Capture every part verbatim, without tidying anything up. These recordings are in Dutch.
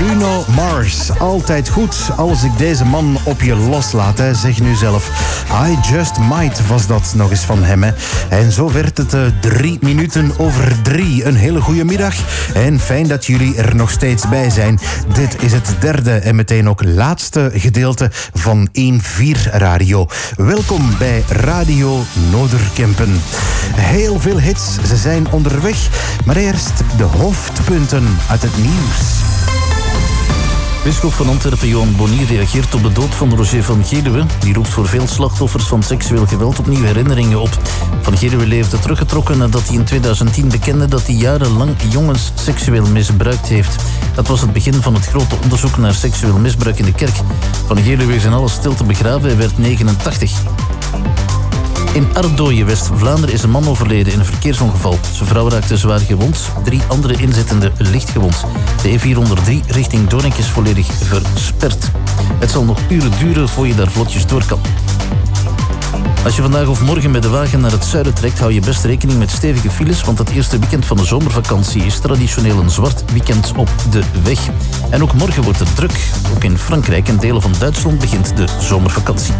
Bruno Mars. Altijd goed als ik deze man op je loslaat, hè. Zeg nu zelf. I Just Might was dat nog eens van hem, hè. En zo werd het uh, drie minuten over drie. Een hele goede middag en fijn dat jullie er nog steeds bij zijn. Dit is het derde en meteen ook laatste gedeelte van één vier Radio. Welkom bij Radio Noorderkempen. Heel veel hits, ze zijn onderweg. Maar eerst de hoofdpunten uit het nieuws. Bisschop van Antwerpen Johan Bonnier reageert op de dood van Roger van Geluwe. Die roept voor veel slachtoffers van seksueel geweld opnieuw herinneringen op. Van Geluwe leefde teruggetrokken nadat hij in tweeduizend tien bekende dat hij jarenlang jongens seksueel misbruikt heeft. Dat was het begin van het grote onderzoek naar seksueel misbruik in de kerk. Van Geluwe is in alle stilte begraven, hij werd negenentachtig. In Ardooien, West-Vlaanderen, is een man overleden in een verkeersongeval. Zijn vrouw raakte zwaar gewond, drie andere inzittenden licht gewond. De E vierhonderddrie richting Doornik is volledig versperd. Het zal nog uren duren voor je daar vlotjes door kan. Als je vandaag of morgen met de wagen naar het zuiden trekt, hou je best rekening met stevige files, want het eerste weekend van de zomervakantie is traditioneel een zwart weekend op de weg. En ook morgen wordt het druk. Ook in Frankrijk en delen van Duitsland begint de zomervakantie.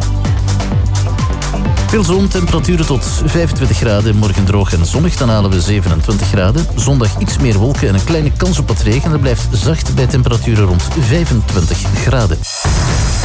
Veel zon, temperaturen tot vijfentwintig graden. Morgen droog en zonnig, dan halen we zevenentwintig graden. Zondag iets meer wolken en een kleine kans op wat regen. Het blijft zacht bij temperaturen rond vijfentwintig graden.